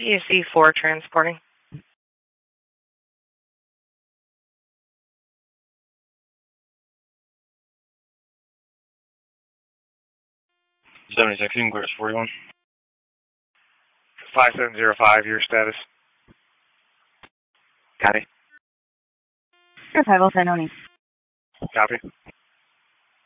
GC4 transporting. 76 Ingress 41. 5705, your status. Copy. 507 Oni. Copy.